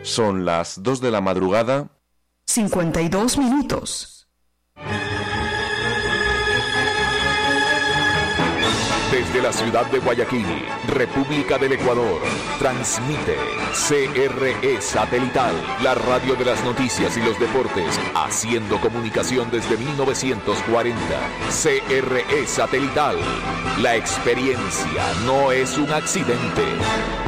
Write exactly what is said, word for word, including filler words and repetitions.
Son las dos de la madrugada. cincuenta y dos minutos. Desde la ciudad de Guayaquil, República del Ecuador, transmite C R E Satelital, la radio de las noticias y los deportes, haciendo comunicación desde mil novecientos cuarenta. C R E Satelital, la experiencia no es un accidente.